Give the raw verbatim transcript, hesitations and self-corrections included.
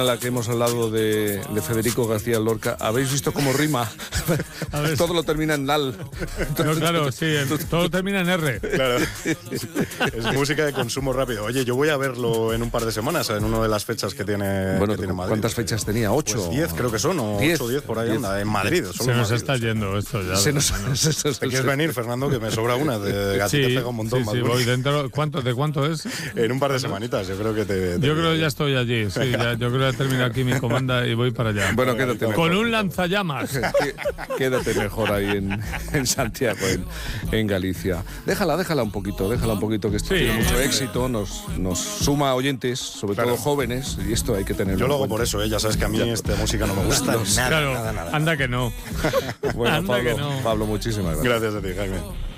la que hemos hablado de, de Federico García Lorca, ¿habéis visto cómo rima? Todo lo termina en Nal. No, claro, sí, en, todo termina en R. Claro. Es música de consumo rápido. Oye, yo voy a verlo en un par de semanas, en una de las fechas que tiene, bueno, que tiene Madrid. ¿Cuántas fechas tenía? ¿Ocho? Pues diez creo que son, o diez. ocho o diez por ahí diez. anda, en Madrid. Se nos Madrid, está o sea. yendo esto ya. Se nos, no. se, se, ¿Te quieres venir, Fernando? Que me sobra una. De gatita sí, pega un montón. sí, sí, voy dentro. ¿Cuánto, ¿De cuánto es? En un par de semanitas, yo creo que te... te yo creo que ya estoy allí, sí, ya, yo creo que he terminado aquí mi comanda y voy para allá. Bueno, quédate mejor. Con un lanzallamas. Quédate mejor ahí en, en Santiago, en, en Galicia. Déjala, déjala un poquito, déjala un poquito, que esto sí. tiene mucho éxito, nos, nos suma oyentes, sobre claro. todo jóvenes, y esto hay que tenerlo. Yo lo hago en cuenta. por eso, ¿eh? Ya sabes que a mí ya. esta música no me gusta nada, claro, nada, nada. anda que no. Bueno, anda Pablo, que no. Pablo, muchísimas gracias. Gracias a ti, Jaime.